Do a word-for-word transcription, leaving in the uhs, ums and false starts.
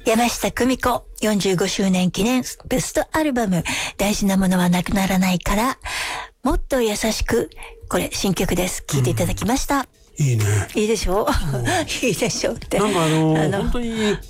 山下久美子よんじゅうごしゅうねん記念ベストアルバム大事なものはなくならないからもっと優しく、これ新曲です。聴いていただきました。 いいね。 いいでしょういいでしょうって。 なんかあのー、あの本当に